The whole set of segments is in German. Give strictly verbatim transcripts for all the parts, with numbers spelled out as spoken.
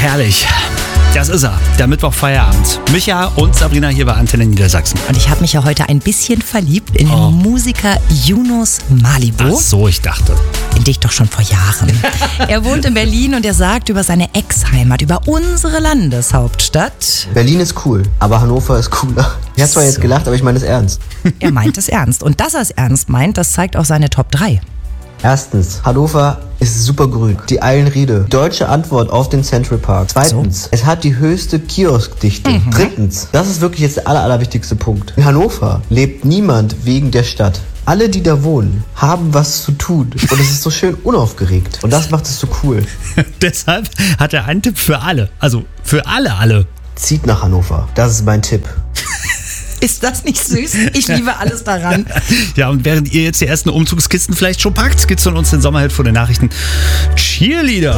herrlich. Das ist er, der Mittwochfeierabend. Micha und Sabrina hier bei Antenne Niedersachsen. Und ich habe mich ja heute ein bisschen verliebt in Oh. den Musiker Yunus Malibu. Ach so, ich dachte. In dich doch schon vor Jahren. Er wohnt in Berlin und er sagt über seine Ex-Heimat, über unsere Landeshauptstadt. Berlin ist cool, aber Hannover ist cooler. Ich habe zwar jetzt So. gelacht, aber ich meine es ernst. Er meint es ernst. Und dass er es ernst meint, das zeigt auch seine Top drei. Erstens, Hannover ist super grün. Die Eilenriede. Deutsche Antwort auf den Central Park. Zweitens, es hat die höchste Kioskdichte. Drittens, das ist wirklich jetzt der aller, allerwichtigste Punkt. In Hannover lebt niemand wegen der Stadt. Alle, die da wohnen, haben was zu tun. Und es ist so schön unaufgeregt. Und das macht es so cool. Deshalb hat er einen Tipp für alle. Also für alle, alle. Zieht nach Hannover. Das ist mein Tipp. Ist das nicht süß? Ich liebe alles daran. Ja, und während ihr jetzt die ersten Umzugskisten vielleicht schon packt, gibt's von uns den Sommerhit vor den Nachrichten. Cheerleader.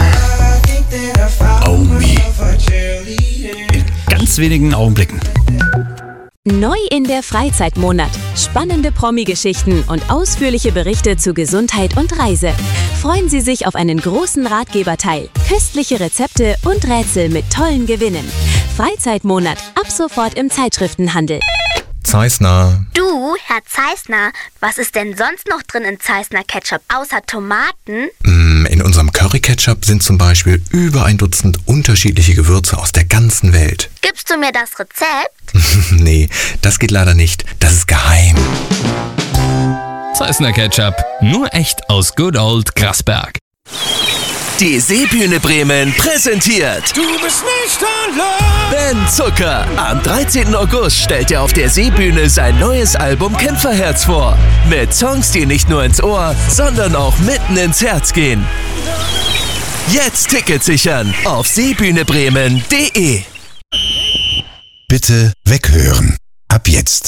Oh me. In ganz wenigen Augenblicken. Neu in der Freizeitmonat. Spannende Promi-Geschichten und ausführliche Berichte zu Gesundheit und Reise. Freuen Sie sich auf einen großen Ratgeberteil, köstliche Rezepte und Rätsel mit tollen Gewinnen. Freizeitmonat, ab sofort im Zeitschriftenhandel. Zeissner. Du, Herr Zeissner, was ist denn sonst noch drin in Zeissner Ketchup außer Tomaten? Mm, In unserem Curry-Ketchup sind zum Beispiel über ein Dutzend unterschiedliche Gewürze aus der ganzen Welt. Gibst du mir das Rezept? Nee, das geht leider nicht. Das ist geheim. Zeissner Ketchup, nur echt aus Good Old Grasberg. Die Seebühne Bremen präsentiert. Du bist nicht allein. Ben Zucker. Am dreizehnten August stellt er auf der Seebühne sein neues Album Kämpferherz vor. Mit Songs, die nicht nur ins Ohr, sondern auch mitten ins Herz gehen. Jetzt Tickets sichern auf seebühnebremen punkt de. Bitte weghören. Ab jetzt.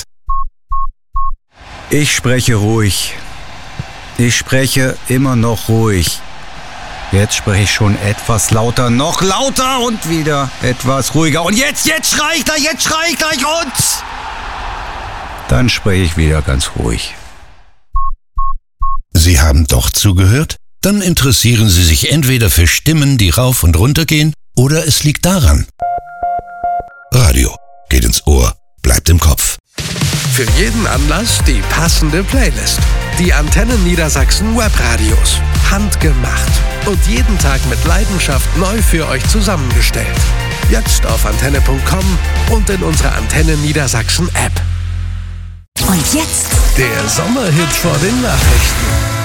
Ich spreche ruhig. Ich spreche immer noch ruhig. Jetzt spreche ich schon etwas lauter, noch lauter und wieder etwas ruhiger. Und jetzt, jetzt schrei ich gleich, jetzt schrei ich gleich und... Dann spreche ich wieder ganz ruhig. Sie haben doch zugehört? Dann interessieren Sie sich entweder für Stimmen, die rauf und runter gehen, oder es liegt daran. Radio geht ins Ohr, bleibt im Kopf. Für jeden Anlass die passende Playlist. Die Antenne Niedersachsen Webradios. Handgemacht. Und jeden Tag mit Leidenschaft neu für euch zusammengestellt. Jetzt auf antenne punkt com und in unserer Antenne Niedersachsen App. Und jetzt Der Sommerhit vor den Nachrichten.